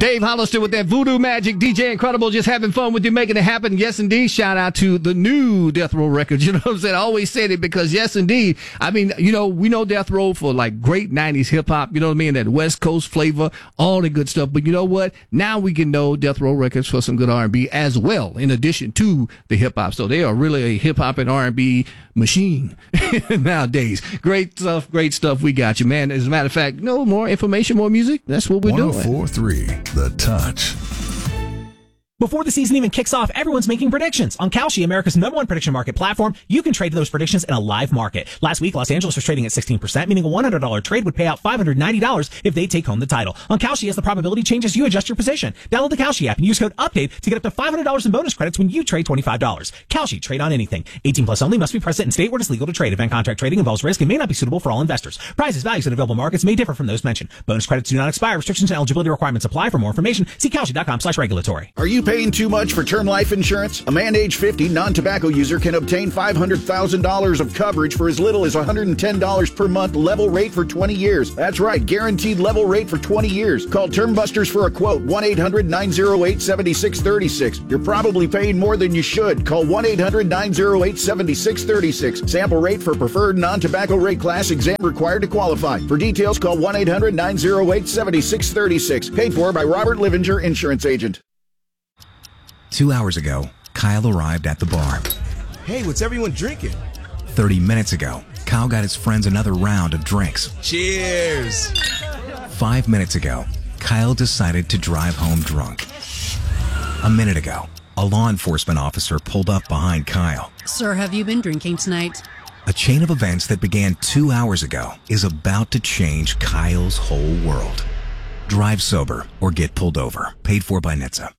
Dave Hollister with that voodoo magic. DJ Incredible, just having fun with you, making it happen. Yes, indeed. Shout out to the new Death Row Records. You know what I'm saying? I always said it because, yes, indeed. I mean, you know, we know Death Row for like great 90s hip hop, you know what I mean? That West Coast flavor, all the good stuff. But you know what? Now we can know Death Row Records for some good R&B as well, in addition to the hip hop. So they are really a hip hop and R&B machine nowadays. Great stuff. We got you, man. As a matter of fact, no more information, more music. That's what we're doing. 104.3 The Touch. Before the season even kicks off, everyone's making predictions. On Kalshi, America's #1 prediction market platform, you can trade those predictions in a live market. Last week, Los Angeles was trading at 16%, meaning a $100 trade would pay out $590 if they take home the title. On Kalshi, as the probability changes, you adjust your position. Download the Kalshi app and use code UPDATE to get up to $500 in bonus credits when you trade $25. Kalshi, trade on anything. 18 plus only, must be present in state where it's legal to trade. Event contract trading involves risk and may not be suitable for all investors. Prices, values, and available markets may differ from those mentioned. Bonus credits do not expire. Restrictions and eligibility requirements apply. For more information, see Kalshi.com/regulatory. Are you paying too much for term life insurance? A man age 50 non-tobacco user can obtain $500,000 of coverage for as little as $110 per month, level rate for 20 years. That's right, guaranteed level rate for 20 years. Call Term Busters for a quote, 1-800-908-7636. You're probably paying more than you should. Call 1-800-908-7636. Sample rate for preferred non-tobacco rate class, exam required to qualify. For details, call 1-800-908-7636. Paid for by Robert Livinger, insurance agent. 2 hours ago, Kyle arrived at the bar. Hey, what's everyone drinking? 30 minutes ago, Kyle got his friends another round of drinks. Cheers! 5 minutes ago, Kyle decided to drive home drunk. A minute ago, a law enforcement officer pulled up behind Kyle. Sir, have you been drinking tonight? A chain of events that began 2 hours ago is about to change Kyle's whole world. Drive sober or get pulled over. Paid for by NHTSA.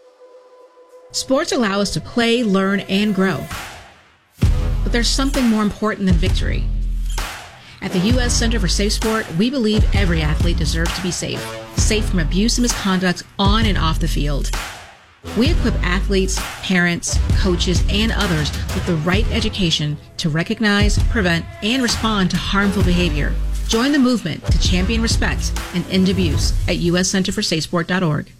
Sports allow us to play, learn, and grow. But there's something more important than victory. At the U.S. Center for Safe Sport, we believe every athlete deserves to be safe. Safe from abuse and misconduct on and off the field. We equip athletes, parents, coaches, and others with the right education to recognize, prevent, and respond to harmful behavior. Join the movement to champion respect and end abuse at uscenterforsafesport.org.